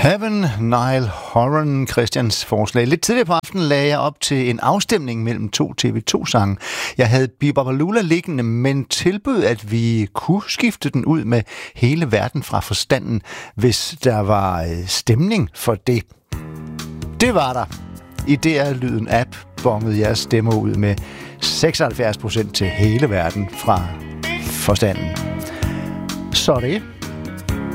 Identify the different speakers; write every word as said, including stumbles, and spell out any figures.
Speaker 1: Heaven, Niall Horan, Christians forslag. Lidt tidligere på aftenen lagde jeg op til en afstemning mellem to T V to-sange. Jeg havde Bebopalula liggende, men tilbød, at vi kunne skifte den ud med Hele verden fra forstanden, hvis der var stemning for det. Det var der. I D R-lyden app bongede jeg stemmer ud med seksoghalvfjerds procent til Hele verden fra forstanden. Så det